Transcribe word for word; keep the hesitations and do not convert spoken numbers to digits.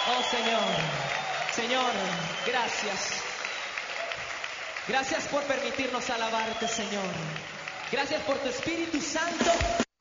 Oh Señor, Señor, gracias. Gracias por permitirnos alabarte, Señor. Gracias por tu Espíritu Santo.